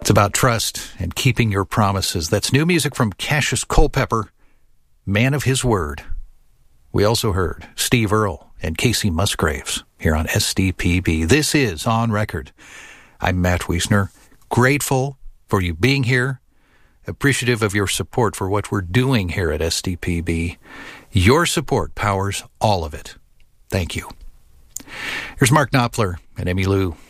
It's about trust and keeping your promises. That's new music from Cassius Culpepper, Man of His Word. We also heard Steve Earle and Casey Musgraves here on SDPB. This is On Record. I'm Matt Wiesner, grateful for you being here, appreciative of your support for what we're doing here at SDPB. Your support powers all of it. Thank you. Here's Mark Knopfler and Emmy Lou.